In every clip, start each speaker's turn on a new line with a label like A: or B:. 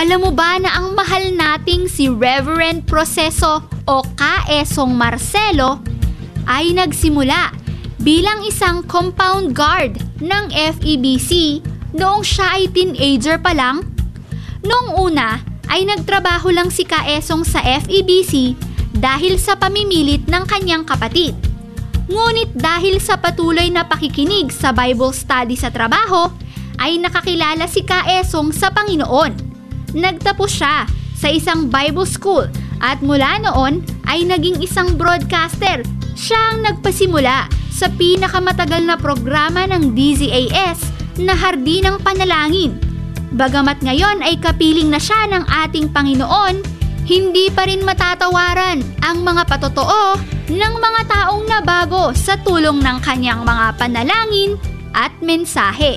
A: Alam mo ba na ang mahal nating si Reverend Proceso o Kaesong Marcelo ay nagsimula bilang isang compound guard ng FEBC noong siya ay teenager pa lang? Noong una ay nagtrabaho lang si Kaesong sa FEBC dahil sa pamimilit ng kanyang kapatid. Ngunit dahil sa patuloy na pakikinig sa Bible study sa trabaho, ay nakakilala si Kaesong sa Panginoon. Nagtapos siya sa isang Bible school at mula noon ay naging isang broadcaster. Siya ang nagpasimula sa pinakamatagal na programa ng DZAS na Hardin ng Panalangin. Bagamat ngayon ay kapiling na siya ng ating Panginoon, hindi pa rin matatawaran ang mga patotoo ng mga taong nabago sa tulong ng kanyang mga panalangin at mensahe.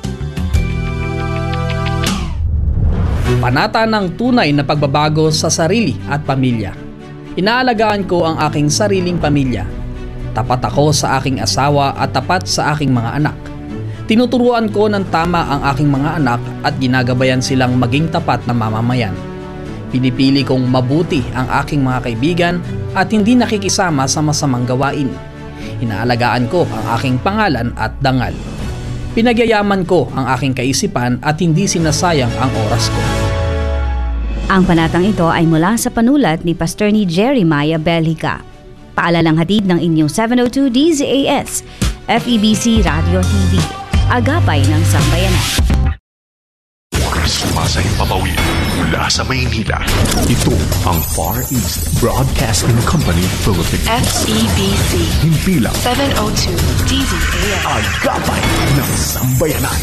B: Panata ng tunay na pagbabago sa sarili at pamilya. Inaalagaan ko ang aking sariling pamilya. Tapat ako sa aking asawa at tapat sa aking mga anak. Tinuturuan ko ng tama ang aking mga anak at ginagabayan silang maging tapat na mamamayan. Pinipili kong mabuti ang aking mga kaibigan at hindi nakikisama sa masamang gawain. Inaalagaan ko ang aking pangalan at dangal. Pinagyayaman ko ang aking kaisipan at hindi sinasayang ang oras ko.
C: Ang panatang ito ay mula sa panulat ni Pastor ni Jeremiah Belhica. Paalalang hatid ng inyong 702 DZAS, FEBC Radio TV. Agapay ng Sambayanan.
D: Sumasahing papawid mula sa Maynila. Ito ang Far East Broadcasting Company Philippines.
E: FEBC.
D: Himpilang
E: 702 DZAS.
D: Agapay ng Sambayanan.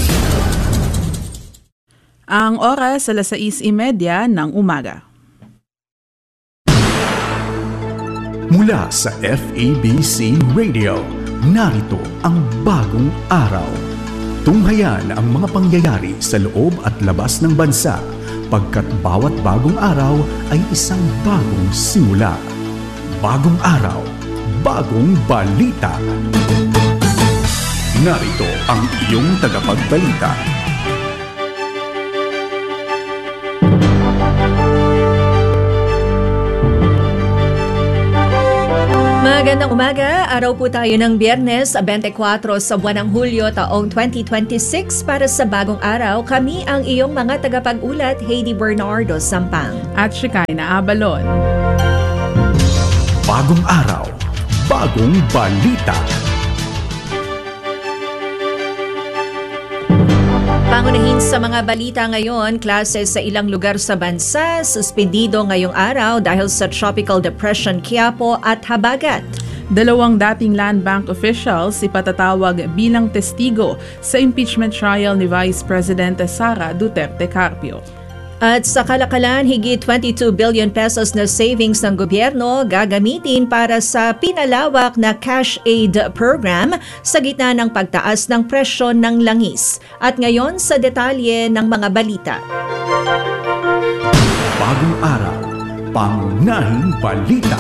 F: Ang oras alas 6:30 ng umaga.
D: Mula sa FEBC Radio, narito ang bagong araw. Tunghayan ang mga pangyayari sa loob at labas ng bansa, pagkat bawat bagong araw ay isang bagong simula. Bagong araw, bagong balita. Narito ang iyong tagapagbalita.
G: Magandang umaga, araw po tayo ng Biyernes, 24 sa buwan ng Hulyo taong 2026. Para sa bagong araw, kami ang iyong mga tagapag-ulat, Heidi Bernardo Sampang
F: At Shekinah Abalon.
D: Bagong araw, bagong balita.
G: Pangunahin sa mga balita ngayon, klase sa ilang lugar sa bansa, suspendido ngayong araw dahil sa Tropical Depression Quiapo at Habagat.
F: Dalawang dating Land Bank officials ipatatawag bilang testigo sa impeachment trial ni Vice President Sara Duterte Carpio.
G: At sa kalakalan, higit 22 billion pesos na savings ng gobyerno gagamitin para sa pinalawak na cash aid program sa gitna ng pagtaas ng presyo ng langis. At ngayon sa detalye ng mga balita.
D: Bagong araw, pangunahing balita.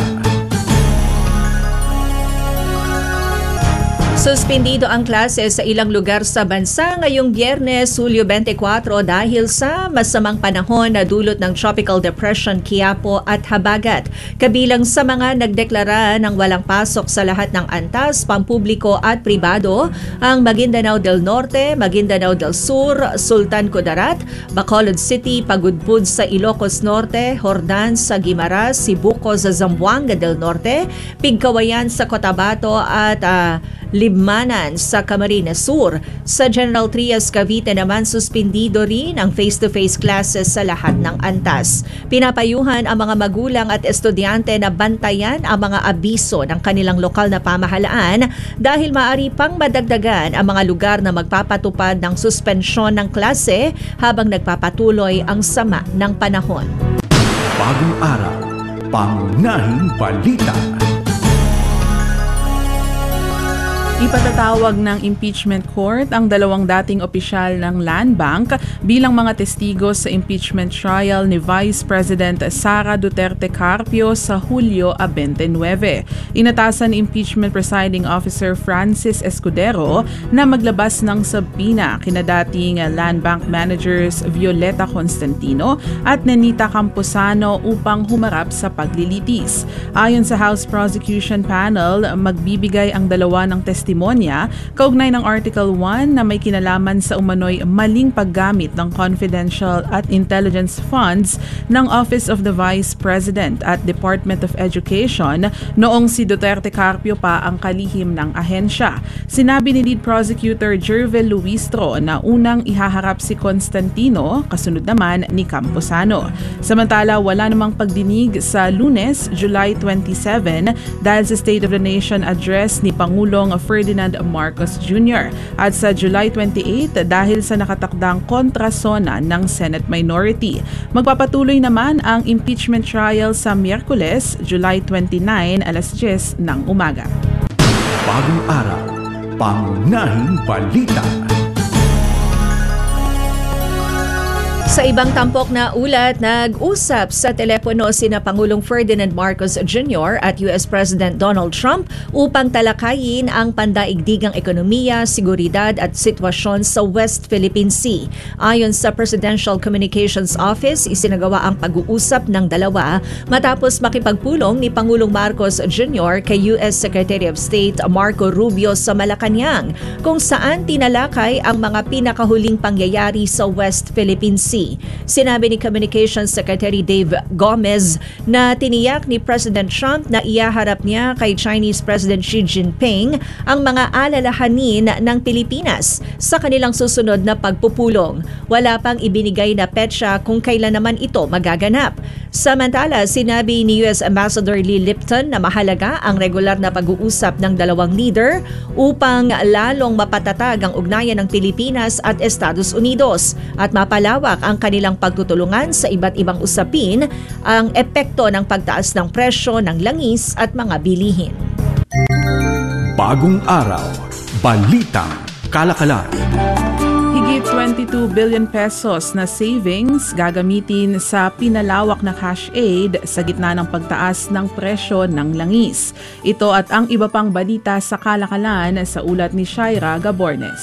G: Suspendido ang klase sa ilang lugar sa bansa ngayong Biyernes, Hulyo 24 dahil sa masamang panahon na dulot ng Tropical Depression Quiapo at Habagat. Kabilang sa mga nagdeklara ng walang pasok sa lahat ng antas, pampubliko at pribado, ang Maguindanao del Norte, Maguindanao del Sur, Sultan Kudarat, Bacolod City, Pagudpud sa Ilocos Norte, Hordan sa Guimaras, Sibuco sa Zamboanga del Norte, Pigkawayan sa Cotabato at Libmanan sa Camarines Sur. Sa General Trias, Cavite naman suspendido rin ang face-to-face classes sa lahat ng antas. Pinapayuhan ang mga magulang at estudyante na bantayan ang mga abiso ng kanilang lokal na pamahalaan dahil maaari pang madagdagan ang mga lugar na magpapatupad ng suspensyon ng klase habang nagpapatuloy ang sama ng panahon.
D: Bagong araw, pangunahing balita.
F: Ipatatawag ng impeachment court ang dalawang dating opisyal ng Land Bank bilang mga testigo sa impeachment trial ni Vice President Sara Duterte Carpio sa Hulyo 29. Inatasan ni Impeachment Presiding Officer Francis Escudero na maglabas ng subpoena kina dating Land Bank managers Violeta Constantino at Nenita Camposano upang humarap sa paglilitis. Ayon sa House Prosecution Panel, magbibigay ang dalawa ng testimonya kaugnay ng Article 1 na may kinalaman sa umano'y maling paggamit ng confidential at intelligence funds ng Office of the Vice President at Department of Education noong si Duterte Carpio pa ang kalihim ng ahensya. Sinabi ni Lead Prosecutor Jervel Luistro na unang ihaharap si Constantino, kasunod naman ni Camposano. Samantala, wala namang pagdinig sa Lunes, July 27 dahil sa State of the Nation address ni Pangulong Ferdinand Marcos Jr. At sa July 28 dahil sa nakatakdang kontrasona ng Senate minority. Magpapatuloy naman ang impeachment trial sa Miyerkules, July 29, alas 10 ng umaga.
D: Bagong araw, pangunahing balita.
G: Sa ibang tampok na ulat, nag-usap sa telepono sina Pangulong Ferdinand Marcos Jr. at US President Donald Trump upang talakayin ang pandaigdigang ekonomiya, seguridad at sitwasyon sa West Philippine Sea. Ayon sa Presidential Communications Office, isinagawa ang pag-uusap ng dalawa matapos makipagpulong ni Pangulong Marcos Jr. kay US Secretary of State Marco Rubio sa Malacanang, kung saan tinalakay ang mga pinakahuling pangyayari sa West Philippine Sea. Sinabi ni Communications Secretary Dave Gomez na tiniyak ni President Trump na iyaharap niya kay Chinese President Xi Jinping ang mga alalahanin ng Pilipinas sa kanilang susunod na pagpupulong. Wala pang ibinigay na petsa kung kailan naman ito magaganap. Samantala, sinabi ni US Ambassador Lee Lipton na mahalaga ang regular na pag-uusap ng dalawang leader upang lalong mapatatag ang ugnayan ng Pilipinas at Estados Unidos at mapalawak ang kanilang pagtutulungan sa iba't ibang usapin, ang epekto ng pagtaas ng presyo ng langis at mga bilihin.
D: Bagong araw, balitang kalakalan.
F: Higit 22 billion pesos na savings gagamitin sa pinalawak na cash aid sa gitna ng pagtaas ng presyo ng langis. Ito at ang iba pang balita sa kalakalan sa ulat ni Shaira Gabornes.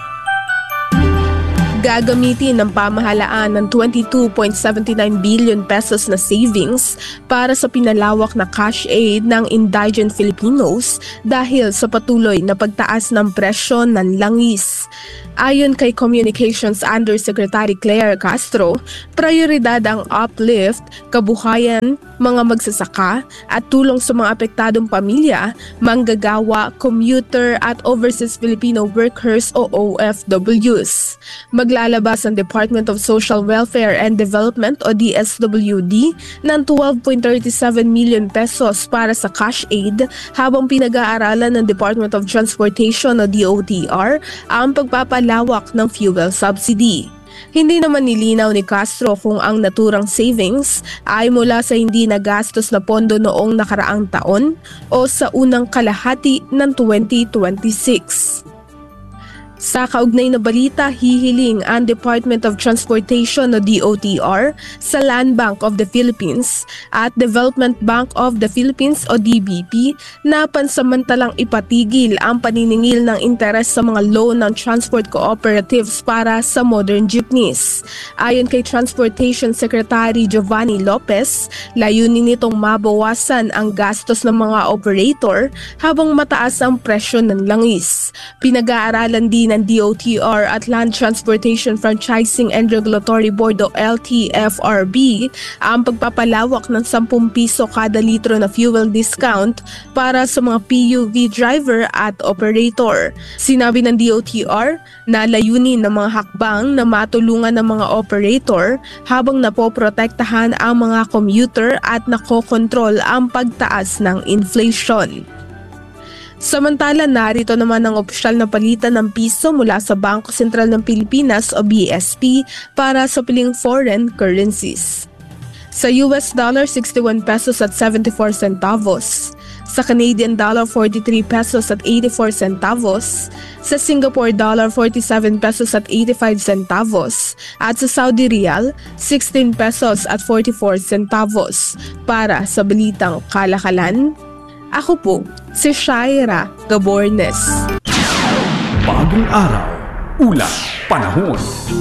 H: Gagamitin ng pamahalaan ng 22.79 billion pesos na savings para sa pinalawak na cash aid ng indigent Filipinos dahil sa patuloy na pagtaas ng presyo ng langis. Ayon kay Communications Undersecretary Claire Castro, prioridad ang uplift, kabuhayan, mga magsasaka at tulong sa mga apektadong pamilya, manggagawa, commuter at overseas Filipino workers o OFWs. Maglalabas ang Department of Social Welfare and Development o DSWD ng 12.37 million pesos para sa cash aid habang pinag-aaralan ng Department of Transportation o DOTR ang pagpapalawak ng fuel subsidy. Hindi naman nilinaw ni Castro kung ang naturang savings ay mula sa hindi nagastos na pondo noong nakaraang taon o sa unang kalahati ng 2026. Sa kaugnay na balita, hihiling ang Department of Transportation o DOTR sa Land Bank of the Philippines at Development Bank of the Philippines o DBP na pansamantalang ipatigil ang paniningil ng interes sa mga loan ng transport cooperatives para sa modern jeepneys. Ayon kay Transportation Secretary Giovanni Lopez, layunin nitong mabawasan ang gastos ng mga operator habang mataas ang presyo ng langis. Pinag-aaralan din ng DOTR at Land Transportation Franchising and Regulatory Board o LTFRB ang pagpapalawak ng 10 piso kada litro na fuel discount para sa mga PUV driver at operator. Sinabi ng DOTR na layunin ng mga hakbang na matulungan ng mga operator habang napoprotektahan ang mga commuter at nakokontrol ang pagtaas ng inflation. Samantala, narito naman ang opisyal na palitan ng piso mula sa Bangko Sentral ng Pilipinas o BSP para sa piling foreign currencies. Sa US dollar, 61 pesos at 74 centavos. sa Canadian dollar 43 pesos at 84 centavos, sa Singapore dollar 47 pesos at 85 centavos, at sa Saudi Riyal 16 pesos at 44 centavos. Para sa Balitang Kalakalan, ako po si Shaira Gabornes.
D: Bagong araw, ulat, panahon.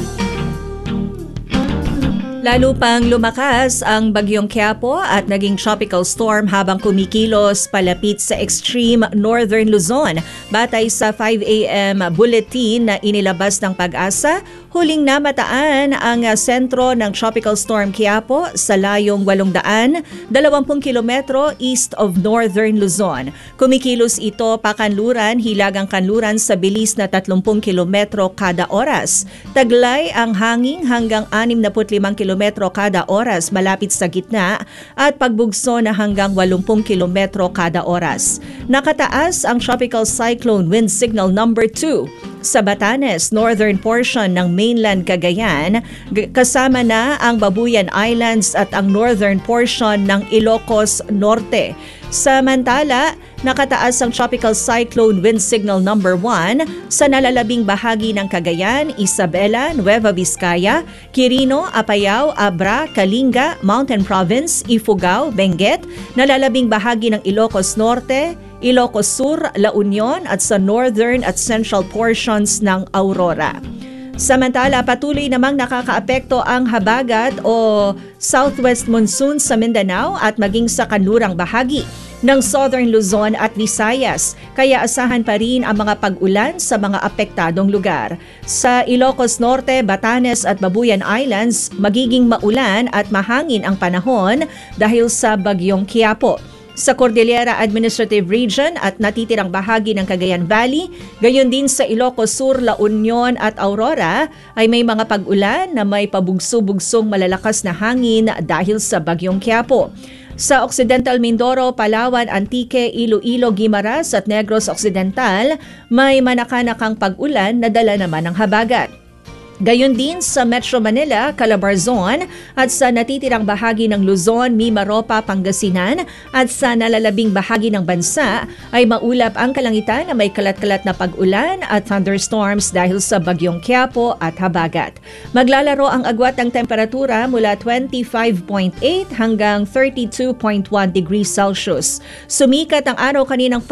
G: Lalo pang lumakas ang Bagyong Quiapo at naging tropical storm habang kumikilos palapit sa extreme northern Luzon. Batay sa 5 a.m. bulletin na inilabas ng Pag-asa, huling namataan ang sentro ng Tropical Storm Quiapo sa layong 820 kilometro east of northern Luzon. Kumikilos ito pakanluran, hilagang kanluran sa bilis na 30 kilometro kada oras. Taglay ang hangin hanggang 65 kilometro kada oras malapit sa gitna at pagbugso na hanggang 80 kilometro kada oras. Nakataas ang Tropical Cyclone Wind Signal number 2 sa Batanes, northern portion ng mainland Cagayan, kasama na ang Babuyan Islands at ang northern portion ng Ilocos Norte. Samantala, nakataas ang Tropical Cyclone Wind Signal number 1 sa nalalabing bahagi ng Cagayan, Isabela, Nueva Vizcaya, Quirino, Apayao, Abra, Kalinga, Mountain Province, Ifugao, Benguet, nalalabing bahagi ng Ilocos Norte, Ilocos Sur, La Union at sa northern at central portions ng Aurora. Samantala, patuloy namang nakakaapekto ang habagat o southwest monsoon sa Mindanao at maging sa kanlurang bahagi ng southern Luzon at Visayas, kaya asahan pa rin ang mga pag-ulan sa mga apektadong lugar. Sa Ilocos Norte, Batanes at Babuyan Islands, magiging maulan at mahangin ang panahon dahil sa Bagyong Quiapo. Sa Cordillera Administrative Region at natitirang bahagi ng Cagayan Valley, gayon din sa Ilocos Sur, La Union at Aurora ay may mga pag-ulan na may pabugso-bugsong malalakas na hangin dahil sa Bagyong Quiapo. Sa Occidental Mindoro, Palawan, Antique, Iloilo, Guimaras at Negros Occidental, may manakanakang pag-ulan na dala naman ng habagat. Gayon din sa Metro Manila, Calabarzon at sa natitirang bahagi ng Luzon, Mimaropa, Pangasinan at sa nalalabing bahagi ng bansa ay maulap ang kalangitan na may kalat-kalat na pag-ulan at thunderstorms dahil sa Bagyong Quiapo at habagat. Maglalaro ang agwat ng temperatura mula 25.8 hanggang 32.1 degrees Celsius. Sumikat ang araw kaninang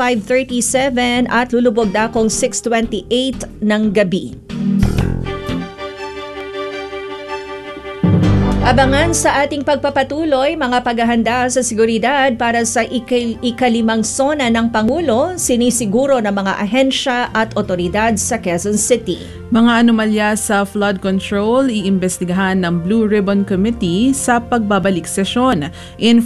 G: 5:37 at lulubog dakong 6:28 ng gabi. Abangan sa ating pagpapatuloy mga paghahanda sa seguridad para sa ikalimang sona ng Pangulo, sinisiguro ng mga ahensya at otoridad sa Quezon City.
F: Mga anomalya sa flood control, iimbestigahan ng Blue Ribbon Committee sa pagbabalik sesyon.